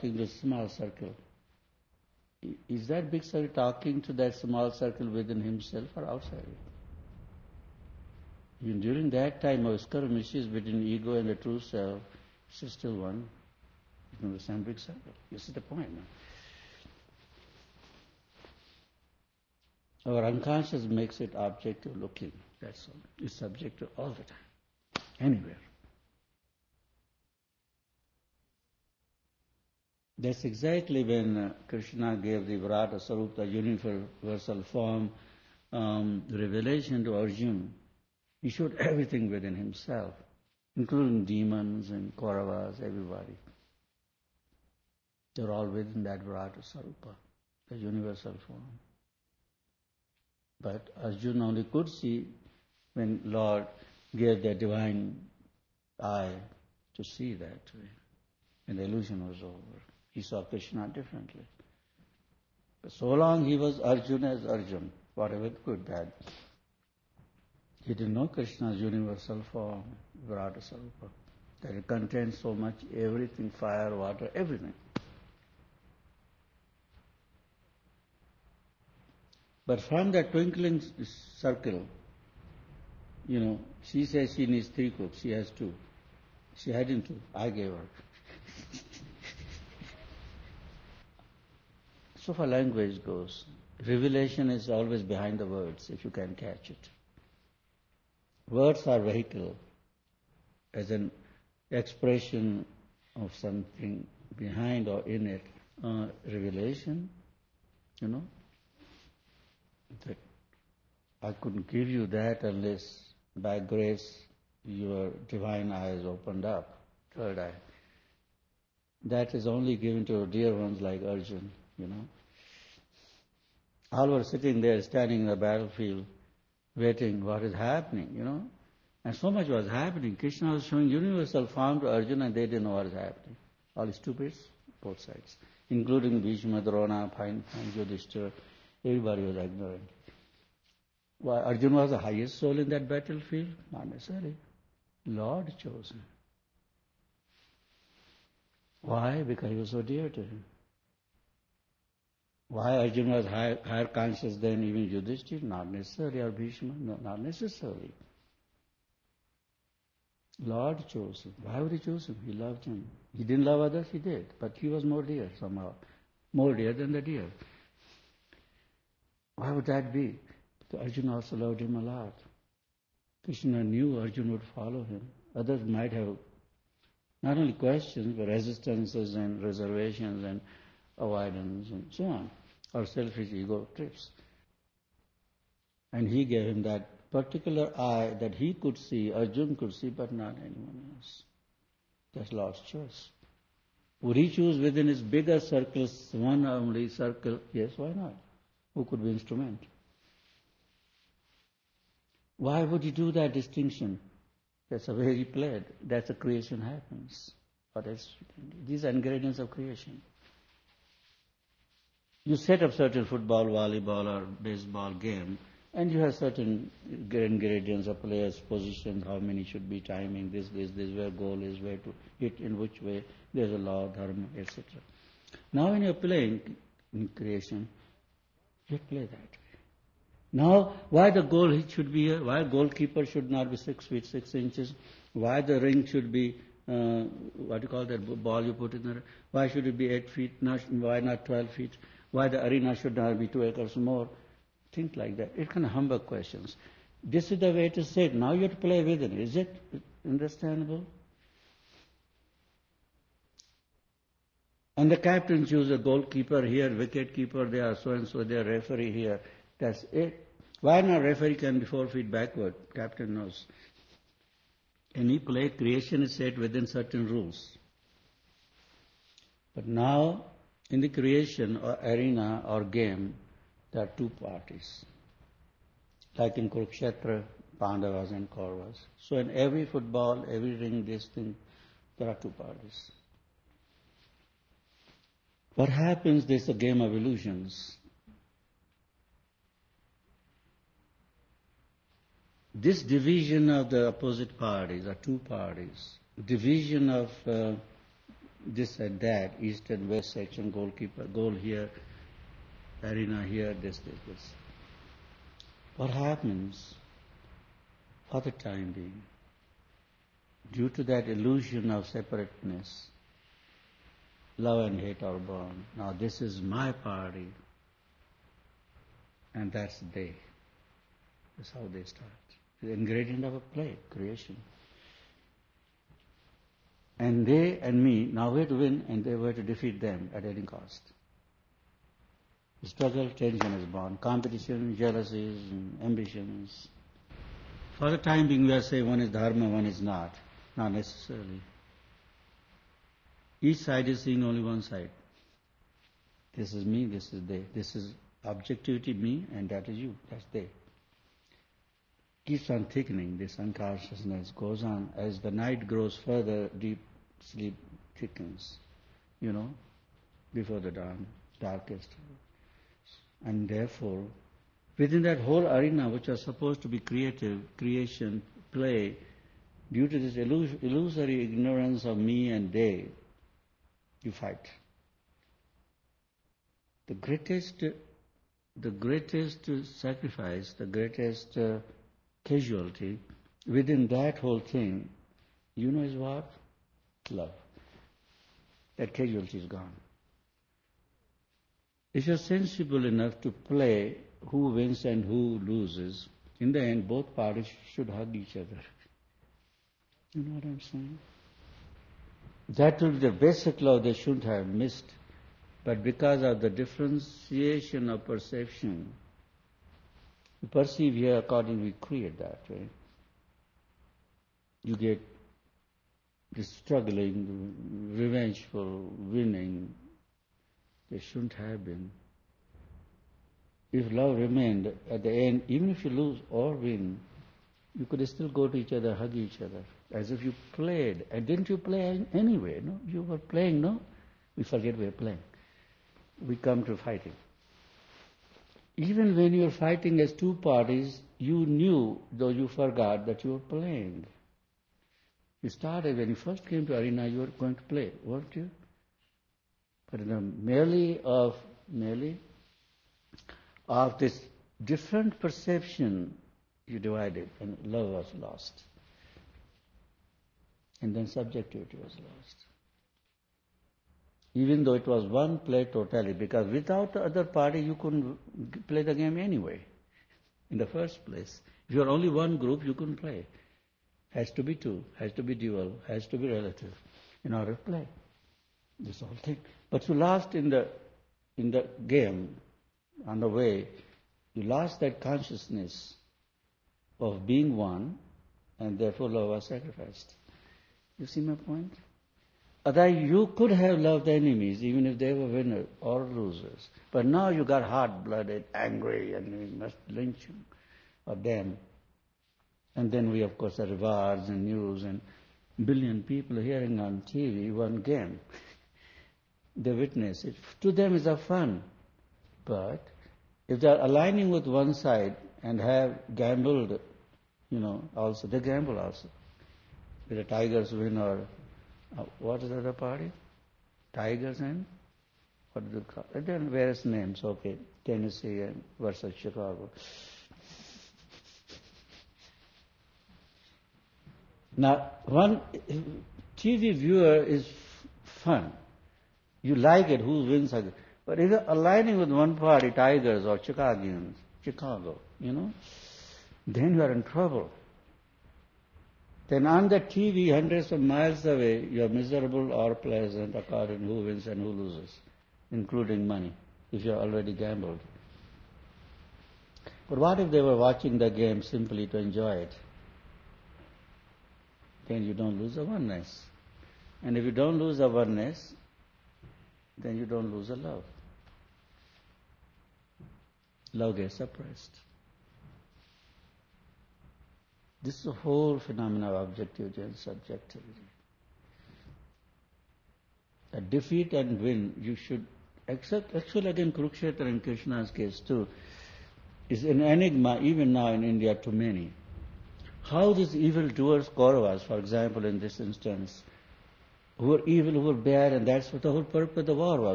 in the small circle. Is that big circle talking to that small circle within himself or outside it? Even during that time of skirmishes between ego and the true self, it's still one, in the same big circle. You see the point now? Our unconscious makes it objective looking, that's all. It's subjective all the time, anywhere. That's exactly when Krishna gave the Virata Sarup, the universal form, revelation to Arjuna. He showed everything within himself, including demons and Kauravas, everybody. They're all within that Virata Sarupa, the universal form. But Arjuna only could see when Lord gave the divine eye to see that way, and the illusion was over. He saw Krishna differently. But so long he was Arjuna as Arjuna, whatever good, bad. He didn't know Krishna's universal form, Virata Sarupa, that it contains so much, everything, fire, water, everything. But from that twinkling circle, she says she needs 3 cooks, she has 2. She hadn't 2, I gave her. So far language goes. Revelation is always behind the words, if you can catch it. Words are vehicle as an expression of something behind or in it. Revelation, that I couldn't give you that unless by grace your divine eyes opened up, third eye. That is only given to dear ones like Arjuna, All were sitting there, standing in the battlefield, waiting what is happening, And so much was happening. Krishna was showing universal form to Arjuna and they didn't know what is happening. All stupids, both sides, including Bhishma, Drona, Yudhishthira. Everybody was ignorant. Why Arjuna was the highest soul in that battlefield? Not necessarily. Lord chose him. Why? Because he was so dear to him. Why Arjuna was higher conscious than even Yudhishthira? Not necessarily. Or Bhishma? No, not necessarily. Lord chose him. Why would he choose him? He loved him. He didn't love others, he did. But he was more dear somehow. More dear than the deer. Why would that be? Because Arjuna also loved him a lot. Krishna knew Arjuna would follow him. Others might have not only questions, but resistances and reservations and avoidance and so on, or selfish ego trips. And he gave him that particular eye that he could see, Arjuna could see, but not anyone else. That's Lord's choice. Would he choose within his bigger circles, one only circle? Yes, why not? Who could be instrument? Why would he do that distinction? That's the way he played. That's the creation happens. What else? These are ingredients of creation. You set up certain football, volleyball, or baseball game, and you have certain ingredients of players' positions, how many should be, timing, this, where goal is, where to hit, in which way, there's a law, dharma, etc. Now when you're playing in creation, you play that way. Now, why the goal should be here? Why goalkeeper should not be 6 feet 6 inches? Why the ring should be, what do you call that ball you put in there? Why should it be 8 feet? Why not 12 feet? Why the arena should not be 2 acres more? Things like that. It kind of humble questions. This is the way to say it. Now you have to play with it. Is it understandable? And the captain chooses a goalkeeper here, wicket keeper there, so and so, there, referee here. That's it. Why not referee can be 4 feet backward? Captain knows. Any play, creation is set within certain rules. But now, in the creation or arena or game, there are 2 parties. Like in Kurukshetra, Pandavas and Kauravas. So in every football, every ring, this thing, there are 2 parties. What happens, there's a game of illusions. This division of the opposite parties, or 2 parties, division of this and that, east and west section, goalkeeper, goal here, arena here, this. What happens for the time being, due to that illusion of separateness, love and hate are born. Now this is my party, and that's they. That's how they start. The ingredient of a play, creation. And they and me now were to win, and they were to defeat them at any cost. Struggle, tension is born, competition, jealousies, and ambitions. For the time being, we are saying one is dharma, one is not. Not necessarily. Each side is seeing only one side. This is me, this is they. This is objectivity, me, and that is you, that's they. Keeps on thickening, this unconsciousness goes on. As the night grows further, deep sleep thickens, before the dawn, darkest. And therefore, within that whole arena, which was supposed to be creative, creation, play, due to this illusory ignorance of me and they, you fight. The greatest sacrifice, the greatest casualty within that whole thing, is what? Love. That casualty is gone. If you're sensible enough to play who wins and who loses, in the end both parties should hug each other. You know what I'm saying? That will be the basic love they shouldn't have missed. But because of the differentiation of perception, you perceive here accordingly, we create that, right? You get this struggling, revengeful, winning. They shouldn't have been. If love remained at the end, even if you lose or win, you could still go to each other, hug each other, as if you played. And didn't you play anyway? No, you were playing. No, we forget we are playing. We come to fighting. Even when you were fighting as two parties, you knew, though you forgot, that you were playing. You started, when you first came to arena, you were going to play, weren't you? But merely of this different perception, you divided, and love was lost. And then subjectivity was lost. Even though it was one play totally, because without the other party you couldn't play the game anyway, in the first place. If you are only one group, you couldn't play. Has to be two, has to be dual, has to be relative in order to play. This whole thing. But you lost in the game, on the way, you lost that consciousness of being one, and therefore love was sacrificed. You see my point? Otherwise, you could have loved enemies, even if they were winners or losers. But now you got hot-blooded, angry, and you must lynch them. And then we, of course, have rewards and news and billion people hearing on TV one game. They witness it. To them it's a fun. But if they are aligning with one side and have gambled, also, they gamble also. If the Tigers win or, what is the other party? Tigers and, what do they call it? Then various names, okay. Tennessee and versus Chicago. Now, one TV viewer is fun. You like it, who wins. But if you're aligning with one party, Tigers or Chicago, then you are in trouble. Then on the TV, hundreds of miles away, you are miserable or pleasant according to who wins and who loses, including money, if you are already gambled. But what if they were watching the game simply to enjoy it? Then you don't lose the oneness. And if you don't lose the oneness, then you don't lose the love. Love gets suppressed. This is the whole phenomenon of objectivity and subjectivity. A defeat and win, you should accept. Actually, again, Kurukshetra in Krishna's case too, is an enigma even now in India to many. How these evildoers, Kauravas, for example, in this instance, who were evil, who were bad, and that's what the whole purpose of the war was.